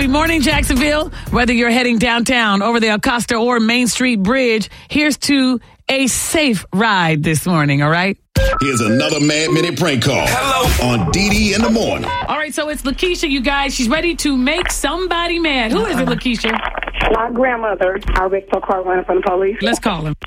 Happy morning, Jacksonville. Whether you're heading downtown, over the Acosta or Main Street Bridge, here's to a safe ride this morning, all right? Here's another Mad Minute prank call. Hello. On DD in the morning. All right, so it's Lakeisha, you guys. She's ready to make somebody mad. Who is it, Lakeisha? My grandmother. I wrecked her car running from the police. Let's call him.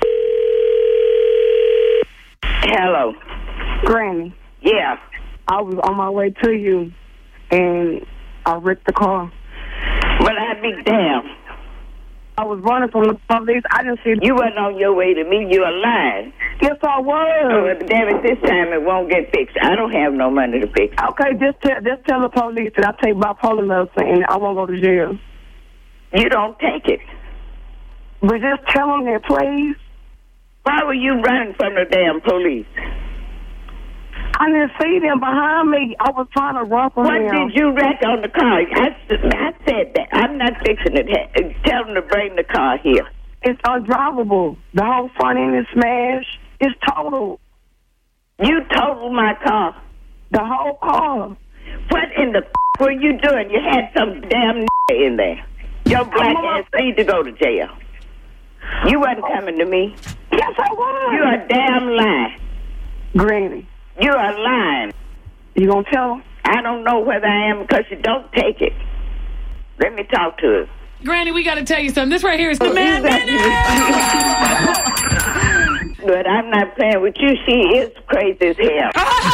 Hello. Granny, Yeah. I was on my way to you, and I wrecked the car. Well, I'd be damned. I was running from the police. I didn't see You wasn't on your way to me. You were lying. Yes, I was. Well, damn it, this time it won't get fixed. I don't have no money to fix it. Okay, just tell the police that I take bipolar medicine and I won't go to jail. You don't take it. But just tell them that, please. Why were you running from the damn police? I didn't see them behind me. I was trying to run from What them. did you wreck on the car? I said that. I'm not fixing it. Tell them to bring the car here. It's undrivable. The whole front end is smashed. It's total. You totaled my car. The whole car. What in the were you doing? You had some damn in there. Your black ass need to go to jail. You wasn't coming to me. Yes, I was. You a damn lie. Granny, You are lying. you gonna tell them? I don't know whether I am because you don't take it. Let me talk to her. Granny, we got to tell you something. This right here is the Mad Minute. But I'm not playing with you. She is crazy as hell.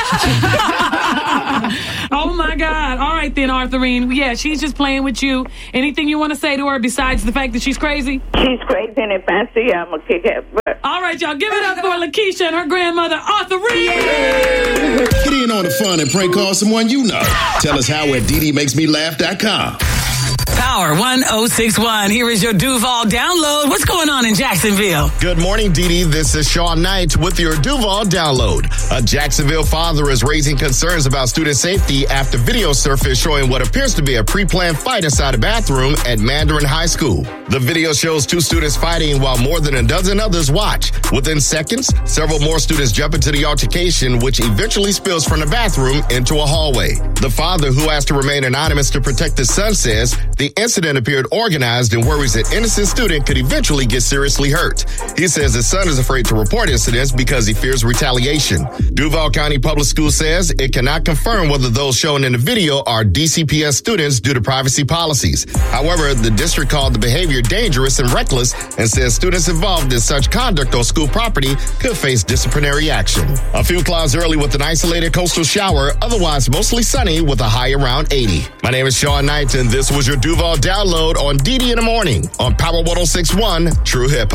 Oh, my God. All right, then, Arthurine. Yeah, she's just playing with you. Anything you want to say to her besides the fact that she's crazy? She's crazy, and if I see her, I'm going to kick her butt. All right, y'all. Give it up for Lakeisha and her grandmother, Arthurine. Get in on the fun and prank call someone you know. Tell us how at ddmakesmelaugh.com. Power 1061. Here is your Duval download. What's going on in Jacksonville? Good morning, Dee. This is Sean Knight with your Duval download. A Jacksonville father is raising concerns about student safety after video surfaced showing what appears to be a pre-planned fight inside a bathroom at Mandarin High School. The video shows two students fighting while more than a dozen others watch. Within seconds, several more students jump into the altercation, which eventually spills from the bathroom into a hallway. The father, who asked to remain anonymous to protect his son, says the incident appeared organized and worries an innocent student could eventually get seriously hurt. He says his son is afraid to report incidents because he fears retaliation. Duval County Public Schools says it cannot confirm whether those shown in the video are DCPS students due to privacy policies. However, the district called the behavior dangerous and reckless and says students involved in such conduct on school property could face disciplinary action. A few clouds early with an isolated coastal shower, otherwise mostly sunny with a high around 80. My name is Sean Knight, and this was your Duval download on DD in the morning on Power 1061 True Hip.